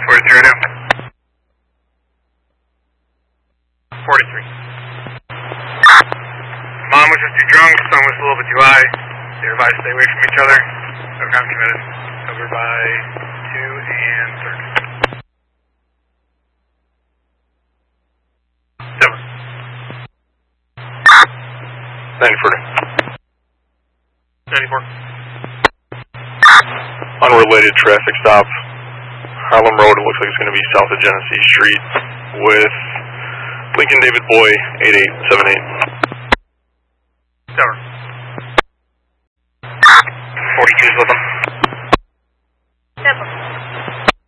43 right now. 43. Mom was just too drunk, son was a little bit too high. They were advised to stay away from each other. No crime committed. Over by 2 and 3rd. 7. 94. 94. Unrelated traffic stop. Harlem Road, it looks like it's going to be south of Genesee Street with Lincoln David Boy, 8878.